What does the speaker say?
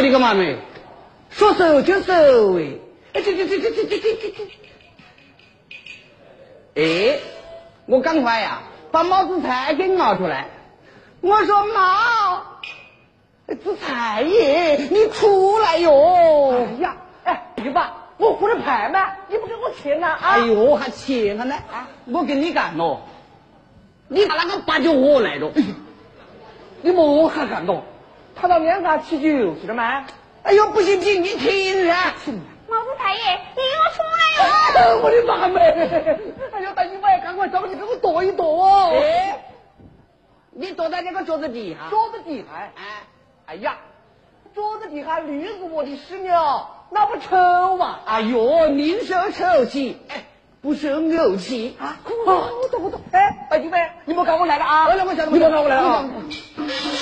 你个妈妹，说收就收哎！哎，我赶快呀，把毛子菜给熬出来。我说妈，子菜爷，你出来哟！ 哎呀，哎，你爸，我活着牌吗？你不给我钱呐？ 哎呦，还钱了呢！我跟你干咯，你把那个八九货来了， 你莫还干咯？他到面上吃酒去了吗？ 哎呦，不行，你听噻！ 毛子太爷，你给我出来哟！ 我的妈妹！哎呦，大姨妈，赶快找个地给我躲一躲哦！ 哎，你躲在这个桌子底下。 桌子底下？哎呀，桌子底下绿是我的屎尿，那不臭啊！ 哎呦，宁受臭气，哎，不受怄气啊！ 我懂。哎，大姨妈，你莫赶我来了啊！ 我晓得， 你莫赶我来了啊！